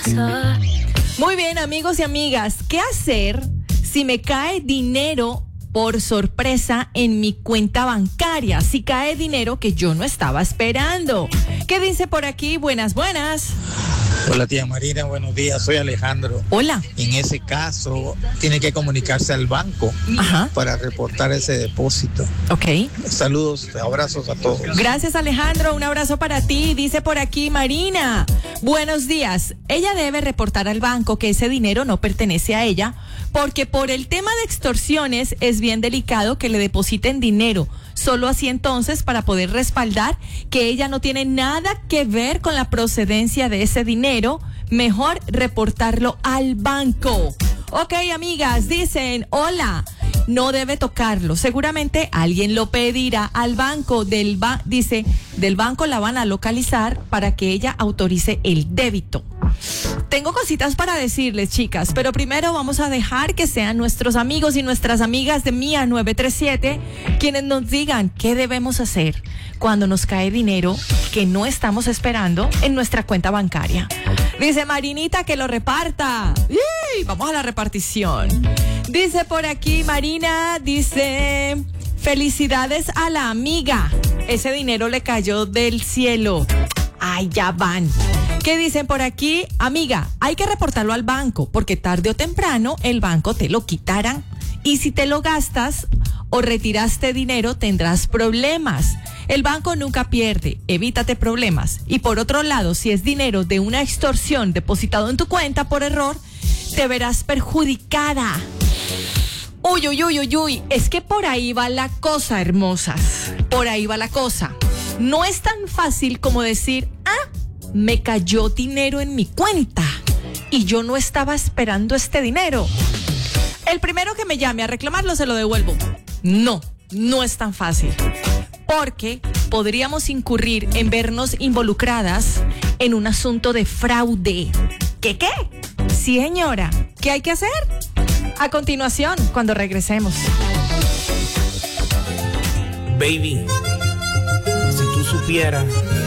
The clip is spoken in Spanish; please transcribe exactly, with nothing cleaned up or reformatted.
casa. Muy bien, amigos y amigas, ¿qué hacer si me cae dinero por sorpresa en mi cuenta bancaria? Si cae dinero que yo no estaba esperando. ¿Qué dice por aquí? Buenas, buenas. Hola tía Marina, buenos días, soy Alejandro. Hola. En ese caso, tiene que comunicarse al banco Ajá. para reportar ese depósito. Ok. Saludos, abrazos a todos. Gracias, Alejandro, un abrazo para ti. Dice por aquí Marina, buenos días. Ella debe reportar al banco que ese dinero no pertenece a ella, porque por el tema de extorsiones es bien delicado que le depositen dinero. Solo así entonces para poder respaldar que ella no tiene nada que ver con la procedencia de ese dinero, mejor reportarlo al banco. Ok, amigas, dicen, hola, no debe tocarlo. Seguramente alguien lo pedirá al banco. Del ba- dice, del banco la van a localizar para que ella autorice el débito. Tengo cositas para decirles, chicas, pero primero vamos a dejar que sean nuestros amigos y nuestras amigas de Mía nueve tres siete quienes nos digan qué debemos hacer cuando nos cae dinero que no estamos esperando en nuestra cuenta bancaria. Dice Marinita que lo reparta. ¡Y! Vamos a la repartición. Dice por aquí Marina, dice, felicidades a la amiga. Ese dinero le cayó del cielo. Ay, ya van. ¿Qué dicen por aquí? Amiga, hay que reportarlo al banco porque tarde o temprano el banco te lo quitará. Y si te lo gastas o retiraste dinero tendrás problemas. El banco nunca pierde, evítate problemas. Y por otro lado, si es dinero de una extorsión depositado en tu cuenta por error, te verás perjudicada. Uy, uy, uy, uy, uy, es que por ahí va la cosa, hermosas. Por ahí va la cosa. No es tan fácil como decir, ah, me cayó dinero en mi cuenta y yo no estaba esperando este dinero. El primero que me llame a reclamarlo se lo devuelvo. No, no es tan fácil. Porque podríamos incurrir en vernos involucradas en un asunto de fraude. ¿Qué qué? Sí, señora. ¿Qué hay que hacer? A continuación, cuando regresemos. Baby, si tú supieras